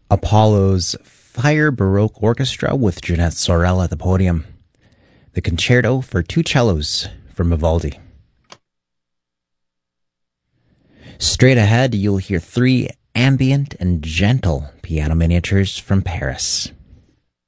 Apollo's Fire Baroque Orchestra with Jeanette Sorel at the podium. The Concerto for Two Cellos from Vivaldi. Straight ahead, you'll hear three ambient and gentle piano miniatures from Paris.